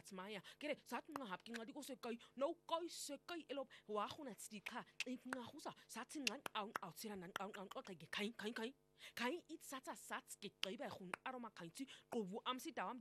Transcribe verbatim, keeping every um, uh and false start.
maya kere sathi nqahap ke nqadi kosekay no koy sekay elop wa khona tsidikha xinqahusa sathi nqanqaw awtsira nanqanqan xoxe ke khayi khayi khayi khayi it satsa sats ke gqiba khun aroma khayitsi qobu amsi dawam